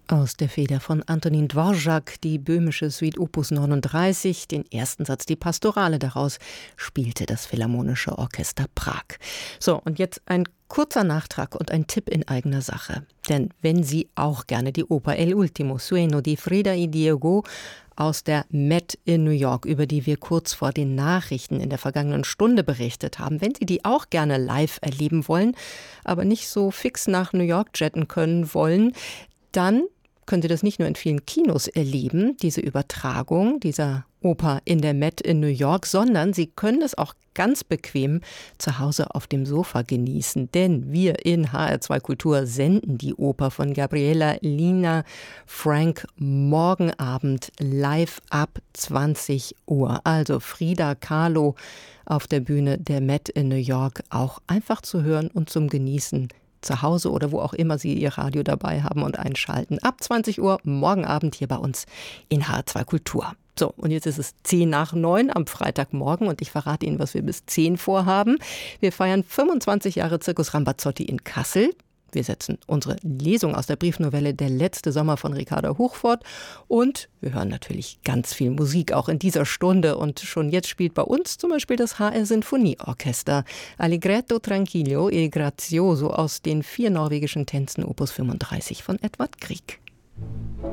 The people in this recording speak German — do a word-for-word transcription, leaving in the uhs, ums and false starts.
Aus der Feder von Antonín Dvořák, die böhmische Suite Opus neununddreißig, den ersten Satz, die Pastorale daraus, spielte das Philharmonische Orchester Prag. So, und jetzt ein kurzer Nachtrag und ein Tipp in eigener Sache. Denn wenn Sie auch gerne die Oper El Ultimo Sueño di Frida y Diego aus der Met in New York, über die wir kurz vor den Nachrichten in der vergangenen Stunde berichtet haben, wenn Sie die auch gerne live erleben wollen, aber nicht so fix nach New York jetten können wollen, dann können Sie das nicht nur in vielen Kinos erleben, diese Übertragung dieser Oper in der Met in New York, sondern Sie können es auch ganz bequem zu Hause auf dem Sofa genießen. Denn wir in H R zwei Kultur senden die Oper von Gabriela Lina Frank morgen Abend live ab zwanzig Uhr. Also Frida Kahlo auf der Bühne der Met in New York auch einfach zu hören und zum Genießen zu Hause oder wo auch immer Sie Ihr Radio dabei haben und einschalten. Ab zwanzig Uhr morgen Abend hier bei uns in H R zwei Kultur. So, und jetzt ist es zehn nach neun am Freitagmorgen und ich verrate Ihnen, was wir bis zehn vorhaben. Wir feiern fünfundzwanzig Jahre Circus Ramazzotti in Kassel. Wir setzen unsere Lesung aus der Briefnovelle Der letzte Sommer von Ricarda Huch fort und wir hören natürlich ganz viel Musik auch in dieser Stunde und schon jetzt spielt bei uns zum Beispiel das H R Sinfonieorchester Allegretto tranquillo e grazioso aus den vier norwegischen Tänzen Opus fünfunddreißig von Edvard Grieg.